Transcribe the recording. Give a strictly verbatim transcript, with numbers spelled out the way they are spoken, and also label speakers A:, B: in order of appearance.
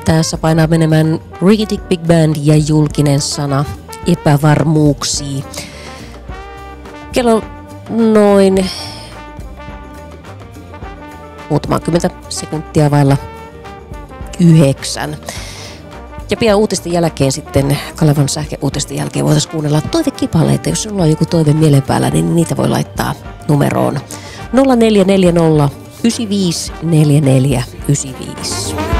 A: Tässä painaa menemään Ricky Dick Big Band ja Julkinen sana epävarmuuksia. Kello noin muutama kymmentä sekuntia vailla yhdeksän. Ja pian uutisten jälkeen sitten, Kalevan sähköuutisten jälkeen voitaisiin kuunnella toivekipaleita. Jos sulla on joku toive mielen päällä, niin niitä voi laittaa numeroon nolla neljä neljä nolla yhdeksän viisi neljä neljä yhdeksän viisi.